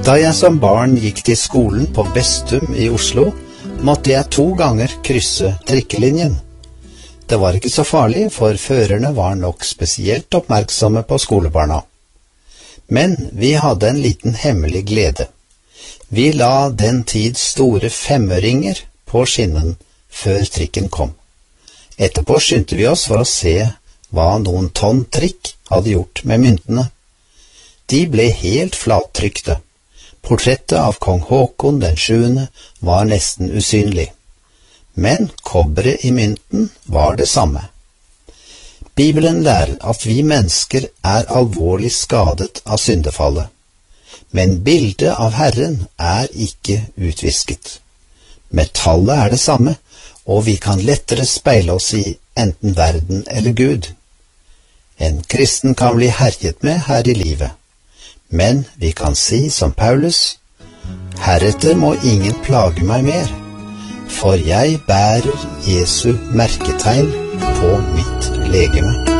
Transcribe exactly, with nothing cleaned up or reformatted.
Da jeg som barn gikk til skolen på Bestum i Oslo, måtte jeg to ganger krysse trikkelinjen. Det var ikke så farlig, for førerne var nok spesielt oppmerksomme på skolebarna. Men vi hadde en liten hemmelig glede. Vi la den tids store femøringer på skinnen før trikken kom. Etterpå skyndte vi oss for å se hva noen tonn trikk hadde gjort med myntene. De ble helt flattrykte. Portrettet av kong Håkon den sjuende var nesten usynlig. Men kobberet i mynten var det samme. Bibelen lærer at vi mennesker er alvorlig skadet av syndefallet. Men bildet av Herren er ikke utvisket. Metallet er det samme, og vi kan lettere speile oss i enten verden eller Gud. En kristen kan bli herjet med her i livet. Men vi kan si som Paulus, «Heretter må ingen plage meg mer, for jeg bærer Jesu merketegn på mitt legeme.»